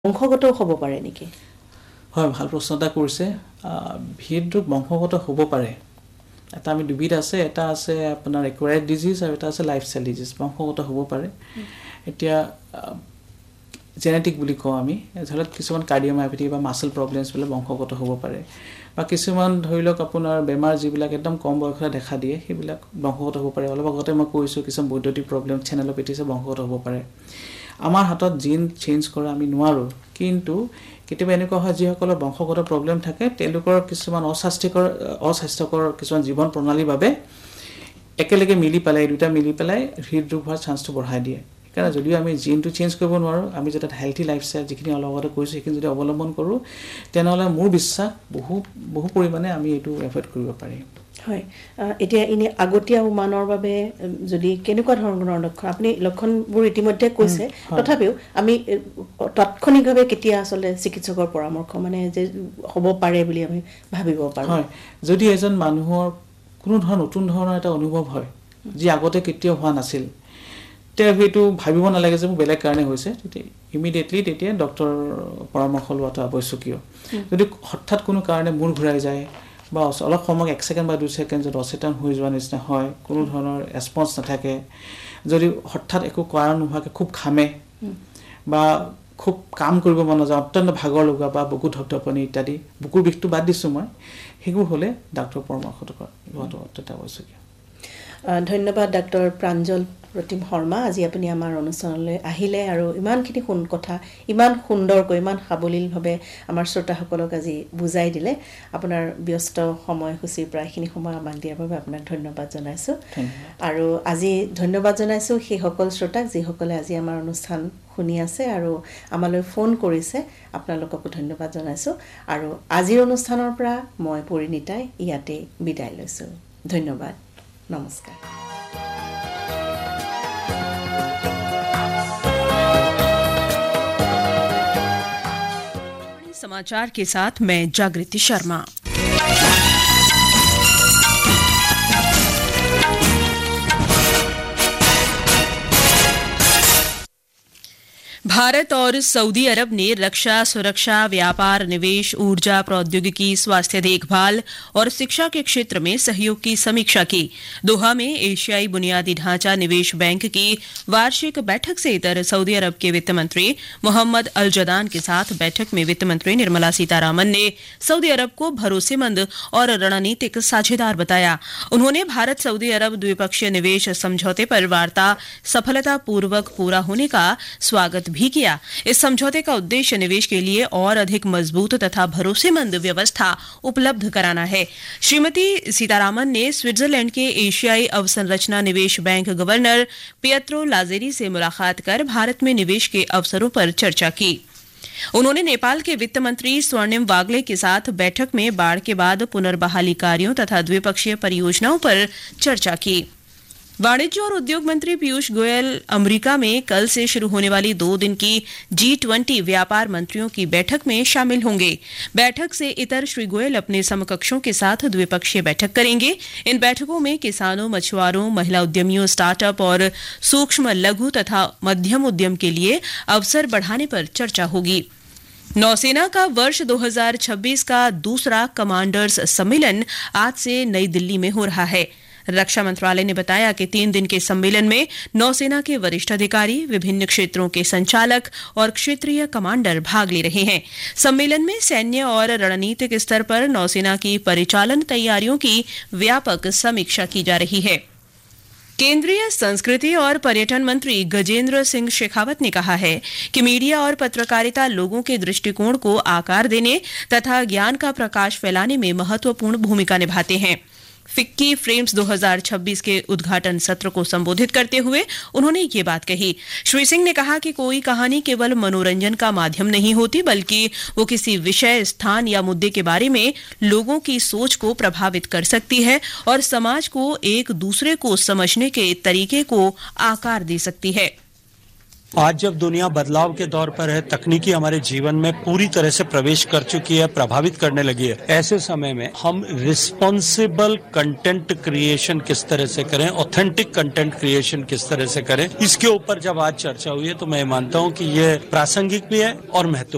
বংশগত হ'ব পাৰে নেকি? হয়, ভাল প্ৰশ্ন এটা কৰিছে। হৃদৰোগ বংশগত হ'ব পাৰে। এটা আমি দুবিধ আছে, এটা আছে আপোনাৰ একুৱায়াৰ্ড ডিজিজ আৰু এটা আছে লাইফষ্টাইল ডিজিজ। বংশগত হ'ব পাৰে। এতিয়া জেনেটিক বুলি কওঁ আমি, ধৰক কিছুমান কাৰ্ডিঅ'মায়োপেথি বা মাছল প্ৰব্লেমছবিলাক বংশগত হ'ব পাৰে, বা কিছুমান ধৰি লওক আপোনাৰ বেমাৰ যিবিলাক একদম কম বয়সতে দেখা দিয়ে সেইবিলাক বংশগত হ'ব পাৰে। অলপ আগতে মই কৈছোঁ কিছুমান বৈদ্যুতিক প্ৰব্লেম চেনেলোপেথিছে বংশগত হ'ব পাৰে। আমাৰ হাতত জিন চেঞ্জ কৰা আমি নোৱাৰোঁ, কিন্তু কেতিয়াবা এনেকুৱা হয় যিসকলৰ বংশগত প্ৰব্লেম থাকে তেওঁলোকৰ কিছুমান অস্বাস্থ্যকৰ কিছুমান জীৱন প্ৰণালীৰ বাবে একেলগে মিলি পেলাই দুটা মিলি পেলাই হৃদৰোগ হোৱাৰ চান্সটো বঢ়াই দিয়ে। সেইকাৰণে যদিও আমি জিনটো চেঞ্জ কৰিব নোৱাৰোঁ, আমি যদি এটা হেল্থি লাইফষ্টাইল যিখিনি অলপ আগতে কৈছোঁ সেইখিনি যদি অৱলম্বন কৰোঁ, তেনেহ'লে মোৰ বিশ্বাস বহু পৰিমাণে আমি এইটো এভইড কৰিব পাৰিম। হয়, এতিয়া এনে আগতীয়া উমানৰ বাবে যদি কেনেকুৱা ধৰণৰ লক্ষণ, আপুনি লক্ষণবোৰ ইতিমধ্যে কৈছে, তথাপিও আমি তাৎক্ষণিকভাৱে কেতিয়া আচলতে চিকিৎসকৰ পৰামৰ্শ মানে যে হ'ব পাৰে বুলি আমি ভাবিব পাৰোঁ? হয়, যদি এজন মানুহৰ কোনো নতুন ধৰণৰ এটা অনুভৱ হয় যি আগতে কেতিয়াও হোৱা নাছিল, তেওঁ সেইটো ভাবিব নালাগে যে মোৰ বেলেগ কাৰণে হৈছে, তেতিয়া ইমিডিয়েটলি তেতিয়া ডক্তৰৰ পৰামৰ্শ লোৱাটো আৱশ্যকীয়। যদি হঠাৎ কোনো কাৰণে মূৰ ঘূৰাই যায় বা অলপ সময় 1 ছেকেণ্ড বা 2 ছেকেণ্ড যদি অচেতন হৈ যোৱা নিচিনা হয়, কোনো ধৰণৰ ৰেছপন্স নাথাকে, যদি হঠাৎ একো কাৰণ নোহোৱাকৈ খুব ঘামে বা খুব কাম কৰিব মন নাযায়, অত্যন্ত ভাগৰ লগা বা বুকু ধপধপনি ইত্যাদি, বুকুৰ বিষটো বাদ দিছোঁ মই, সেইবোৰ হ'লে ডাক্তৰৰ পৰামৰ্শটো লোৱাটো অত্যন্ত আৱশ্যকীয়। ধন্যবাদ ডাক্তৰ প্ৰাঞ্জল প্ৰতিম শৰ্মা, আজি আপুনি আমাৰ অনুষ্ঠানলৈ আহিলে আৰু ইমানখিনি কথা ইমান সুন্দৰকৈ ইমান সাৱলীলভাৱে আমাৰ শ্ৰোতাসকলক আজি বুজাই দিলে। আপোনাৰ ব্যস্ত সময়সূচীৰ প্ৰায়খিনি সময় আমাক দিয়াৰ বাবে আপোনাক ধন্যবাদ জনাইছোঁ। আৰু আজি ধন্যবাদ জনাইছোঁ সেইসকল শ্ৰোতাক যিসকলে আজি আমাৰ অনুষ্ঠান শুনি আছে আৰু আমালৈ ফোন কৰিছে, আপোনালোককো ধন্যবাদ জনাইছোঁ। আৰু আজিৰ অনুষ্ঠানৰ পৰা মই পৰিণীতাই ইয়াতে বিদায় লৈছোঁ। ধন্যবাদ, नमस्कार। समाचार के साथ मैं जागृति शर्मा। भारत और सऊदी अरब ने रक्षा, सुरक्षा, व्यापार, निवेश, ऊर्जा, प्रौद्योगिकी, स्वास्थ्य देखभाल और शिक्षा के क्षेत्र में सहयोग की समीक्षा की। दोहा में एशियाई बुनियादी ढांचा निवेश बैंक की वार्षिक बैठक से इतर सऊदी अरब के वित्त मंत्री मोहम्मद अल जदान के साथ बैठक में वित्त मंत्री निर्मला सीतारामन ने सऊदी अरब को भरोसेमंद और रणनीतिक साझेदार बताया। उन्होंने भारत सऊदी अरब द्विपक्षीय निवेश समझौते पर वार्ता सफलतापूर्वक पूरा होने का स्वागत भी किया। इस समझौते का उद्देश्य निवेश के लिए और अधिक मजबूत तथा भरोसेमंद व्यवस्था उपलब्ध कराना है। श्रीमती सीतारामन ने स्विट्जरलैंड के एशियाई अवसंरचना निवेश बैंक गवर्नर पियत्रो लाजेरी से मुलाकात कर भारत में निवेश के अवसरों पर चर्चा की। उन्होंने नेपाल के वित्त मंत्री स्वर्णिम वाग्ले के साथ बैठक में बाढ़ के बाद पुनर्बहाली कार्यों तथा द्विपक्षीय परियोजनाओं पर चर्चा की। वाणिज्य और उद्योग मंत्री पीयूष गोयल अमेरिका में कल से शुरू होने वाली 2 दिन की G20 व्यापार मंत्रियों की बैठक में शामिल होंगे। बैठक से इतर श्री गोयल अपने समकक्षों के साथ द्विपक्षीय बैठक करेंगे। इन बैठकों में किसानों, मछुआरों, महिला उद्यमियों, स्टार्टअप और सूक्ष्म, लघु तथा मध्यम उद्यम के लिए अवसर बढ़ाने पर चर्चा होगी। नौसेना का वर्ष 2026 का दूसरा कमांडर्स सम्मेलन आज से नई दिल्ली में हो रहा है। रक्षा मंत्रालय ने बताया कि 3 दिन के सम्मेलन में नौसेना के वरिष्ठ अधिकारी, विभिन्न क्षेत्रों के संचालक और क्षेत्रीय कमांडर भाग ले रहे हैं। सम्मेलन में सैन्य और रणनीतिक स्तर पर नौसेना की परिचालन तैयारियों की व्यापक समीक्षा की जा रही है। केंद्रीय संस्कृति और पर्यटन मंत्री गजेंद्र सिंह शेखावत ने कहा है कि मीडिया और पत्रकारिता लोगों के दृष्टिकोण को आकार देने तथा ज्ञान का प्रकाश फैलाने में महत्वपूर्ण भूमिका निभाते हैं। फिक्की फ्रेम्स 2026 के उद्घाटन सत्र को संबोधित करते हुए उन्होंने ये बात कही। श्री सिंह ने कहा कि कोई कहानी केवल मनोरंजन का माध्यम नहीं होती, बल्कि वो किसी विषय, स्थान या मुद्दे के बारे में लोगों की सोच को प्रभावित कर सकती है और समाज को एक दूसरे को समझने के तरीके को आकार दे सकती है। आज जब दुनिया बदलाव के दौर पर है, तकनीकी हमारे जीवन में पूरी तरह से प्रवेश कर चुकी है, प्रभावित करने लगी है, ऐसे समय में हम रिस्पॉन्सिबल कंटेंट क्रिएशन किस तरह से करें, ऑथेंटिक कंटेंट क्रिएशन किस तरह से करें, इसके ऊपर जब आज चर्चा हुई है तो मैं मानता हूं कि ये प्रासंगिक भी है और महत्वपूर्ण।